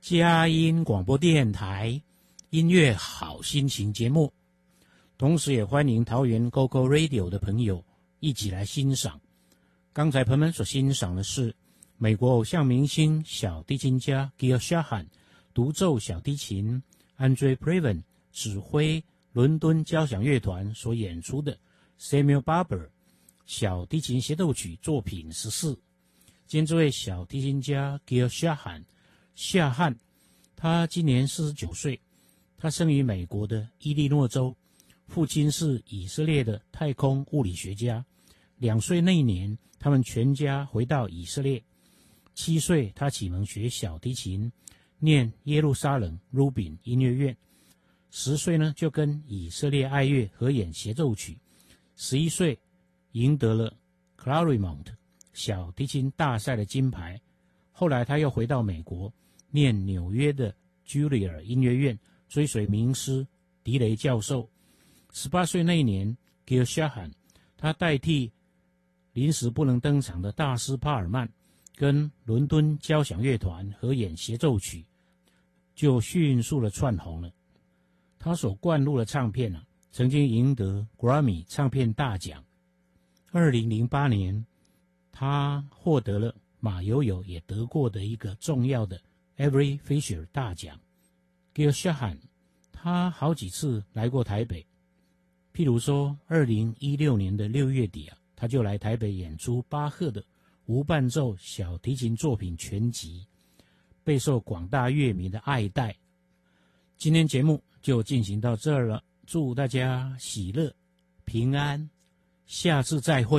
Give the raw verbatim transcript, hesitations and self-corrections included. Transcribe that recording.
佳音广播电台音乐好心情节目，同时也欢迎桃园 Go Go Radio 的朋友一起来欣赏。刚才朋友们所欣赏的是美国偶像明星小提琴家 Gil Shahan 独奏小提琴 Andre Previn 指挥伦敦交响乐团所演出的 Samuel Barber 小提琴协奏曲作品十四。今天这位小提琴家 Gil Shahan 夏汉，他今年四十九岁，他生于美国的伊利诺州，父亲是以色列的太空物理学家。两岁那年，他们全家回到以色列。七岁，他启蒙学小提琴，念耶路撒冷 Rubin 音乐院。十岁呢，就跟以色列爱乐合演协奏曲。十一岁，赢得了 Claremont 小提琴大赛的金牌。后来他又回到美国，念纽约的 Juilliard 音乐院，追随名师迪雷教授。十八岁那一年 Gil Shahan 他代替临时不能登场的大师帕尔曼，跟伦敦交响乐团合演协奏曲，就迅速的窜红了。他所灌录的唱片啊，曾经赢得 Grammy 唱片大奖。二零零八年，他获得了马友友也得过的一个重要的 Avery Fisher 大奖。Gil Shahan 他好几次来过台北，譬如说二零一六年的六月底啊，他就来台北演出巴赫的无伴奏小提琴作品全集，备受广大乐迷的爱戴。今天节目就进行到这儿了，祝大家喜乐平安，下次再会。